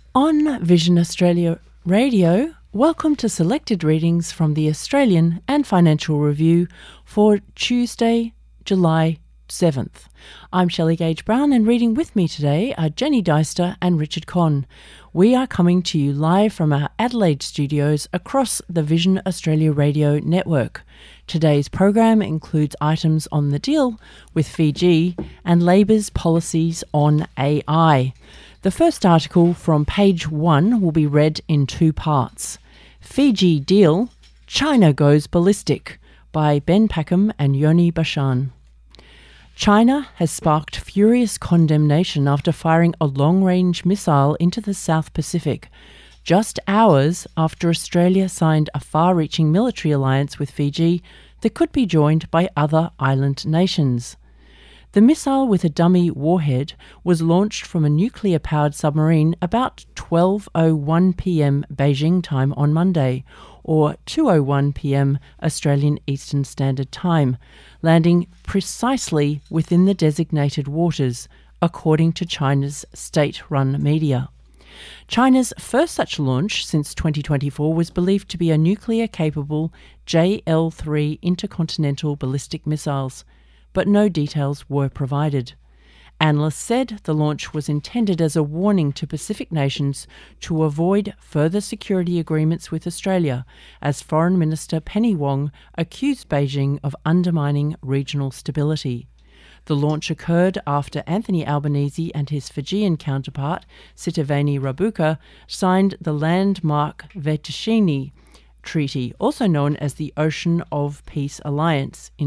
On Vision Australia Radio, welcome to selected readings from the Australian and Financial Review for Tuesday, July 7th. I'm Shelley Gage-Brown, and reading with me today are Jenny Deister and Richard Conn. We are coming to you live from our Adelaide studios across the Vision Australia Radio network. Today's program includes items on the deal with Fiji and Labor's policies on AI. The first article from page 1 will be read in two parts. Fiji Deal, China Goes Ballistic by Ben Packham and Yoni Bashan. China has sparked furious condemnation after firing a long-range missile into the South Pacific, just hours after Australia signed a far-reaching military alliance with Fiji that could be joined by other island nations. The missile with a dummy warhead was launched from a nuclear-powered submarine about 12:01 p.m. Beijing time on Monday, or 2:01 p.m. Australian Eastern Standard Time, landing precisely within the designated waters, according to China's state-run media. China's first such launch since 2024 was believed to be a nuclear-capable JL-3 intercontinental ballistic missiles, but no details were provided. Analysts said the launch was intended as a warning to Pacific nations to avoid further security agreements with Australia, as Foreign Minister Penny Wong accused Beijing of undermining regional stability. The launch occurred after Anthony Albanese and his Fijian counterpart, Sitiveni Rabuka, signed the landmark Vetishini Treaty, also known as the Ocean of Peace Alliance, in